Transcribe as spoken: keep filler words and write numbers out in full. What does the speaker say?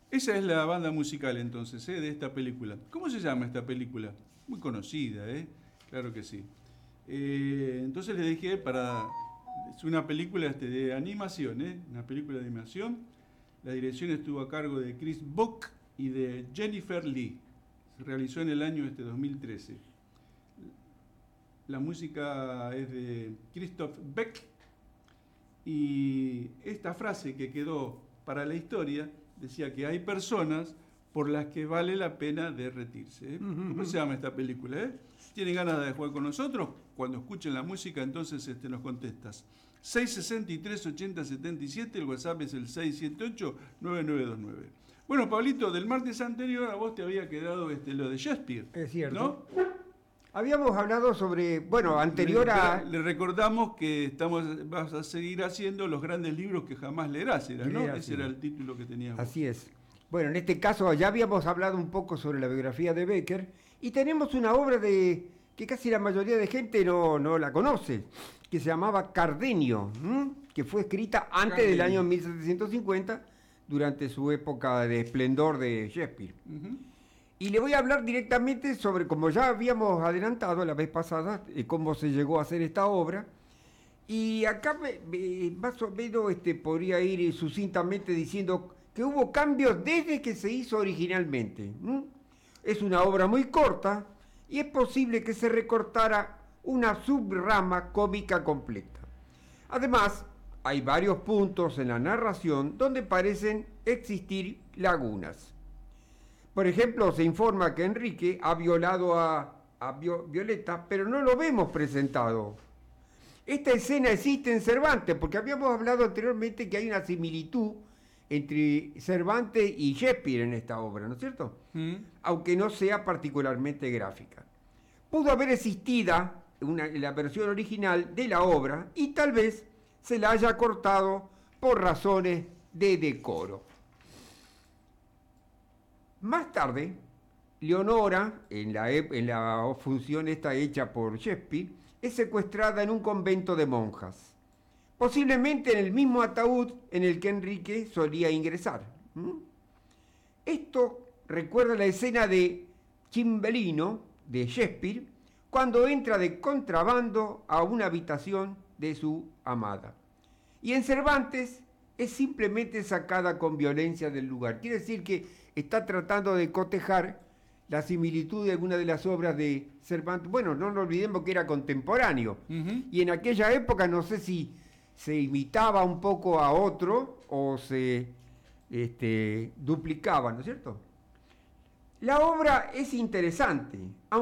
Esa es la banda musical entonces, ¿eh? De esta película. ¿Cómo se llama esta película? Muy conocida, ¿eh? Claro que sí. Eh, entonces le dije para... Es una película este, de animación, ¿eh? Una película de animación. La dirección estuvo a cargo de Chris Buck y de Jennifer Lee. Se realizó en el año este, dos mil trece. La música es de Christoph Beck. Y esta frase que quedó para la historia decía que hay personas por las que vale la pena derretirse. ¿eh? Uh-huh. ¿Cómo se llama esta película? Eh? ¿Tienen ganas de jugar con nosotros? Cuando escuchen la música, entonces este, nos contestas. seis sesenta y tres, ochenta, setenta y siete, el WhatsApp es el seis siete ocho, nueve nueve dos nueve. Bueno, Pablito, del martes anterior a vos te había quedado este, lo de Shakespeare. Es cierto. ¿No? Habíamos hablado sobre, bueno, anterior a... Le, le recordamos que estamos, vas a seguir haciendo los grandes libros que jamás leerás, ¿era, ¿no? Ese era el título que tenías. Así es. Bueno, en este caso ya habíamos hablado un poco sobre la biografía de Becker y tenemos una obra de que casi la mayoría de gente no, no la conoce, que se llamaba Cardenio, ¿m? que fue escrita antes Cardenio. del año mil setecientos cincuenta, durante su época de esplendor de Shakespeare. Uh-huh. Y le voy a hablar directamente sobre, como ya habíamos adelantado la vez pasada, eh, cómo se llegó a hacer esta obra. Y acá me, me, más o menos este, podría ir sucintamente diciendo que hubo cambios desde que se hizo originalmente. ¿Mm? Es una obra muy corta y es posible que se recortara una subrama cómica completa. Además, hay varios puntos en la narración donde parecen existir lagunas. Por ejemplo, se informa que Enrique ha violado a, a Violeta, pero no lo vemos presentado. Esta escena existe en Cervantes, porque habíamos hablado anteriormente que hay una similitud entre Cervantes y Shakespeare en esta obra, ¿no es cierto? Mm. Aunque no sea particularmente gráfica. Pudo haber existido una, la versión original de la obra y tal vez se la haya cortado por razones de decoro. Más tarde, Leonora, en la, en la función esta hecha por Shakespeare, es secuestrada en un convento de monjas, posiblemente en el mismo ataúd en el que Enrique solía ingresar. ¿Mm? Esto recuerda la escena de Cimbeline de Shakespeare, cuando entra de contrabando a una habitación de su amada. Y en Cervantes es simplemente sacada con violencia del lugar. Quiere decir que está tratando de cotejar la similitud de alguna de las obras de Cervantes. Bueno, no nos olvidemos que era contemporáneo. Uh-huh. Y en aquella época no sé si se imitaba un poco a otro o se este, duplicaba, ¿no es cierto? La obra es interesante,